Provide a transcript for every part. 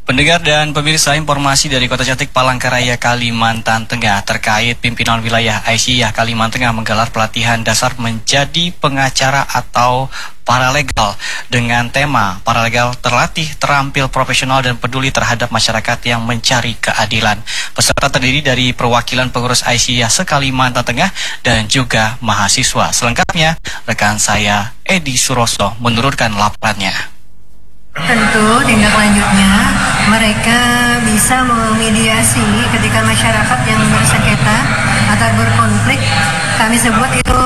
Pendengar dan pemirsa, informasi dari Kota Cantik Palangkaraya, Kalimantan Tengah terkait pimpinan wilayah Aisyah Kalimantan Tengah menggelar pelatihan dasar menjadi pengacara atau paralegal dengan tema paralegal terlatih, terampil, profesional dan peduli terhadap masyarakat yang mencari keadilan. Peserta terdiri dari perwakilan pengurus Aisyah se-Kalimantan Tengah dan juga mahasiswa. Selengkapnya rekan saya Edi Suroso menurunkan laporannya. Tentu tindak lanjutnya mereka bisa memediasi ketika masyarakat yang bersengketa atau berkonflik, kami sebut itu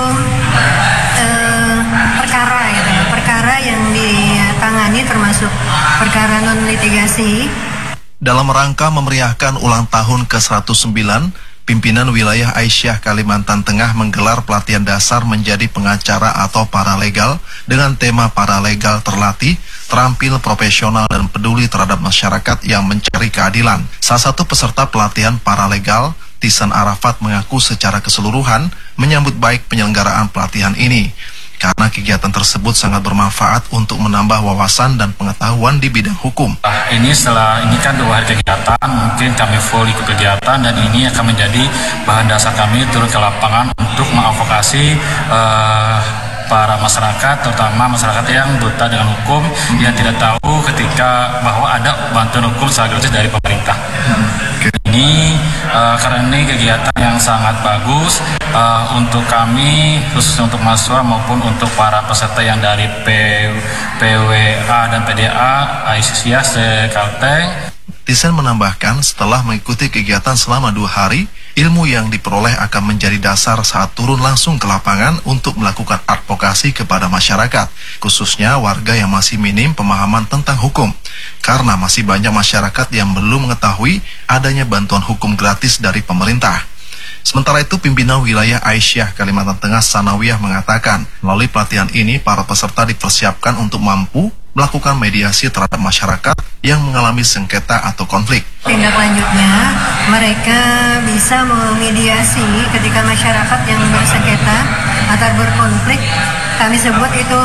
perkara gitu, perkara yang ditangani termasuk perkara non litigasi. Dalam rangka memeriahkan ulang tahun ke-109, pimpinan wilayah Aisyah Kalimantan Tengah menggelar pelatihan dasar menjadi pengacara atau paralegal dengan tema paralegal terlatih, terampil, profesional, dan peduli terhadap masyarakat yang mencari keadilan. Salah satu peserta pelatihan paralegal, Tisan Arafat, mengaku secara keseluruhan menyambut baik penyelenggaraan pelatihan ini, karena kegiatan tersebut sangat bermanfaat untuk menambah wawasan dan pengetahuan di bidang hukum. Ini kan 2 hari kegiatan, mungkin kami full ikut kegiatan dan ini akan menjadi bahan dasar kami turun ke lapangan untuk mengadvokasi para masyarakat, terutama masyarakat yang buta dengan hukum, yang tidak tahu ketika bahwa ada bantuan hukum secara gratis dari pemerintah. Ini karena ini kegiatan yang sangat bagus untuk kami, khususnya untuk mahasiswa maupun untuk para peserta yang dari PWA dan PDA Aisyah se-Kalteng. Tisan menambahkan, setelah mengikuti kegiatan selama 2 hari, ilmu yang diperoleh akan menjadi dasar saat turun langsung ke lapangan untuk melakukan advokasi kepada masyarakat, khususnya warga yang masih minim pemahaman tentang hukum, karena masih banyak masyarakat yang belum mengetahui adanya bantuan hukum gratis dari pemerintah. Sementara itu, pimpinan wilayah Aisyah Kalimantan Tengah Sanawiyah mengatakan, melalui pelatihan ini para peserta dipersiapkan untuk mampu melakukan mediasi terhadap masyarakat yang mengalami sengketa atau konflik. Tindak lanjutnya mereka bisa memediasi ketika masyarakat yang bersengketa atau berkonflik, kami sebut itu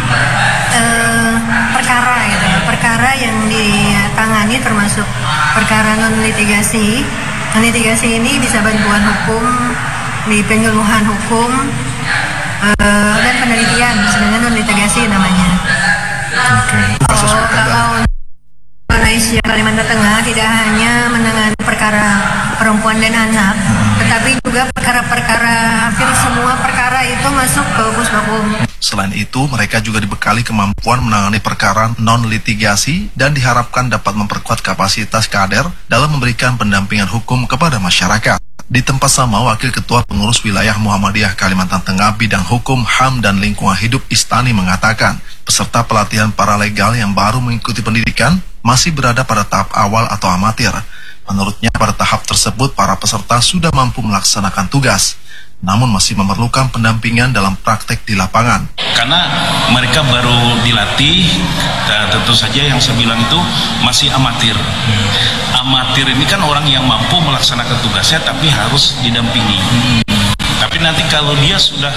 perkara gitu, perkara yang ditangani termasuk perkara non litigasi. Non litigasi ini bisa bantuan hukum, di penyuluhan hukum dan penelitian, sebenarnya non litigasi namanya. Kalau Aisyah Kalimantan Tengah tidak hanya menangani perkara perempuan dan anak, tetapi juga perkara-perkara, hampir semua perkara itu masuk ke Pusbakum. Selain itu, mereka juga dibekali kemampuan menangani perkara non-litigasi dan diharapkan dapat memperkuat kapasitas kader dalam memberikan pendampingan hukum kepada masyarakat. Di tempat sama, Wakil Ketua Pengurus Wilayah Muhammadiyah Kalimantan Tengah Bidang Hukum, HAM, dan Lingkungan Hidup Istani mengatakan, peserta pelatihan paralegal yang baru mengikuti pendidikan masih berada pada tahap awal atau amatir. Menurutnya, pada tahap tersebut para peserta sudah mampu melaksanakan tugas, namun masih memerlukan pendampingan dalam praktek di lapangan. Karena mereka baru dilatih, dan tentu saja yang saya bilang itu masih amatir. Amatir ini kan orang yang mampu melaksanakan tugasnya tapi harus didampingi. Tapi nanti kalau dia sudah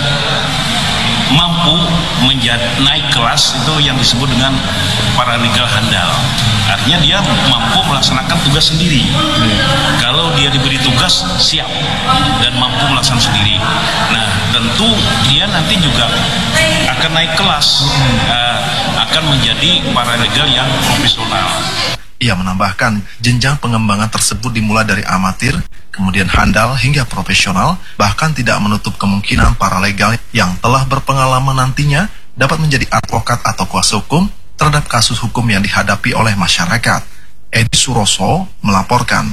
mampu naik kelas, itu yang disebut dengan paralegal handal. Artinya dia mampu melaksanakan tugas sendiri. Kalau dia diberi tugas, siap dan mampu melaksanakan sendiri. Nah, tentu dia nanti juga akan naik kelas, akan menjadi paralegal yang profesional. Ia menambahkan, jenjang pengembangan tersebut dimulai dari amatir, kemudian handal hingga profesional, bahkan tidak menutup kemungkinan paralegal yang telah berpengalaman nantinya dapat menjadi advokat atau kuasa hukum terhadap kasus hukum yang dihadapi oleh masyarakat. Edi Suroso melaporkan.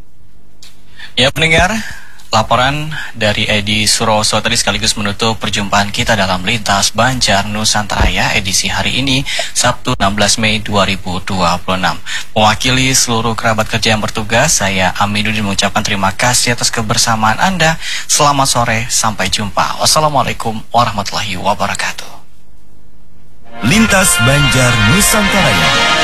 Ya pendengar, laporan dari Edi Suroso tadi sekaligus menutup perjumpaan kita dalam Lintas Banjar Nusantara edisi hari ini, Sabtu 16 Mei 2026. Mewakili seluruh kerabat kerja yang bertugas, saya Aminuddin mengucapkan terima kasih atas kebersamaan Anda. Selamat sore, sampai jumpa. Wassalamualaikum warahmatullahi wabarakatuh. Lintas Banjar Nusantara.